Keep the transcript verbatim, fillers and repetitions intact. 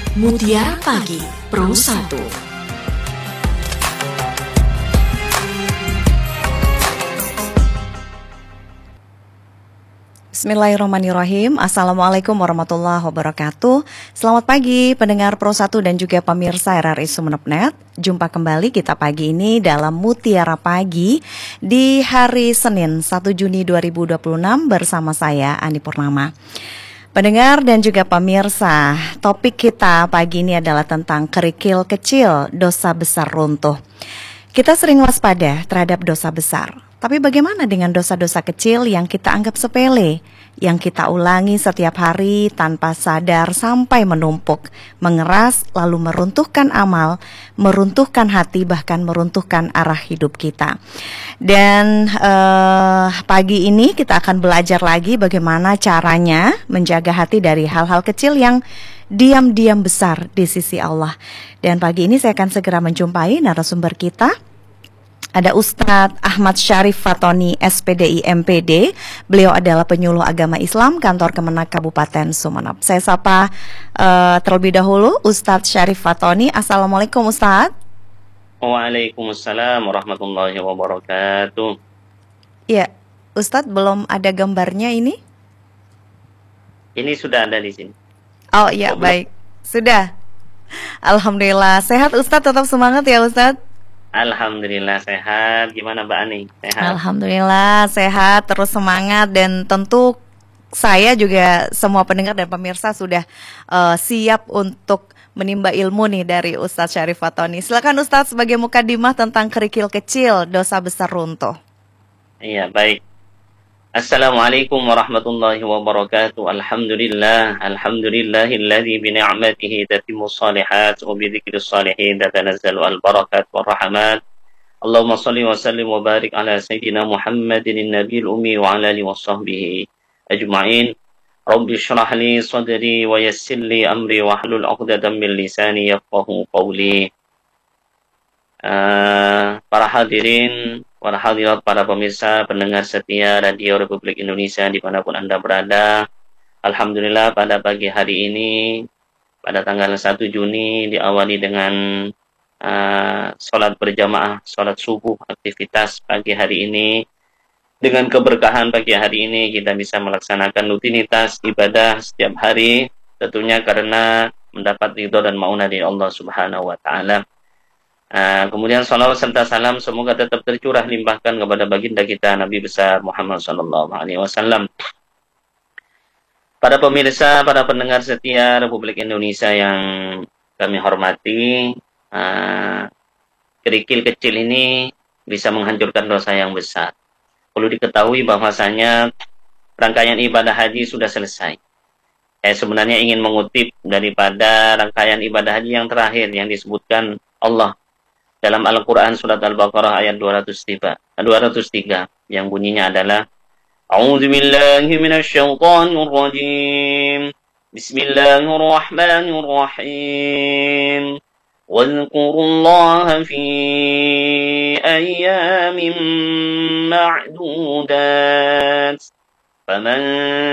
Mutiara Pagi Pro satu. Bismillahirrahmanirrahim. Assalamualaikum warahmatullahi wabarakatuh. Selamat pagi pendengar Pro satu dan juga pemirsa R R I Sumeneb titik net. Jumpa kembali kita pagi ini dalam Mutiara Pagi di hari Senin satu Juni dua ribu dua puluh enam bersama saya Ani Purnama. Pendengar dan juga pemirsa, topik kita pagi ini adalah tentang kerikil kecil, dosa besar runtuh. Kita sering waspada terhadap dosa besar. Tapi bagaimana dengan dosa-dosa kecil yang kita anggap sepele, yang kita ulangi setiap hari tanpa sadar sampai menumpuk, mengeras lalu meruntuhkan amal, meruntuhkan hati, bahkan meruntuhkan arah hidup kita. Dan eh, pagi ini kita akan belajar lagi bagaimana caranya menjaga hati dari hal-hal kecil yang diam-diam besar di sisi Allah. Dan pagi ini saya akan segera menjumpai narasumber kita. Ada Ustadz Ahmad Syarif Fatoni, S P D I M P D. Beliau adalah penyuluh agama Islam kantor Kemenak Kabupaten Sumeneb. Saya sapa uh, terlebih dahulu Ustadz Syarif Fatoni. Assalamualaikum Ustadz. Waalaikumsalam warahmatullahi wabarakatuh. Iya, Ustadz belum ada gambarnya ini? Ini sudah ada di sini. Oh iya, oh, baik. Sudah. Alhamdulillah. Sehat Ustadz, tetap semangat ya Ustadz. Alhamdulillah sehat. Gimana Mbak Ani? Sehat? Alhamdulillah sehat, terus semangat. Dan tentu saya juga semua pendengar dan pemirsa sudah uh, siap untuk menimba ilmu nih dari Ustadz Syarif Fatoni. Silakan Ustadz sebagai mukadimah tentang kerikil kecil, dosa besar runtuh. Iya, baik. Assalamualaikum warahmatullahi wabarakatuh. Alhamdulillah, alhamdulillahilladzi bi ni'matihi tatimmu shalihat wa bi dzikris shalihin tatanazzalu al-barakat war rahmat. Allahumma shalli wa sallim wa barik ala sayyidina Muhammadin nabiyil ummi wa ala alihi washabbihi ajma'in. Rabbi shrah li sadri wa yassir li amri wa hlul 'uqdatam min lisani yafqahu qawli. Uh, para hadirin, para hadirat, para pemirsa, pendengar setia Radio Republik Indonesia dimanapun Anda berada. Alhamdulillah pada pagi hari ini, pada tanggal satu Juni diawali dengan uh, sholat berjamaah, sholat subuh, aktivitas pagi hari ini. Dengan keberkahan pagi hari ini kita bisa melaksanakan rutinitas ibadah setiap hari, tentunya karena mendapat ridho dan maunah dari Allah Subhanahu wa Ta'ala. Uh, kemudian salawat serta salam semoga tetap tercurah limpahkan kepada baginda kita Nabi besar Muhammad Sallallahu Alaihi Wasallam. Para pemirsa, para pendengar setia Republik Indonesia yang kami hormati, uh, kerikil kecil ini bisa menghancurkan dosa yang besar. Perlu diketahui bahwasanya rangkaian ibadah haji sudah selesai. Saya sebenarnya ingin mengutip daripada rangkaian ibadah haji yang terakhir yang disebutkan Allah dalam Al-Quran surat Al-Baqarah ayat dua ratus tiga yang bunyinya adalah A'udzubillahi minasyaitonir rajim. Bismillahirrahmanirrahim. Wadhkurullaha fi ayyamin ma'dudat. Faman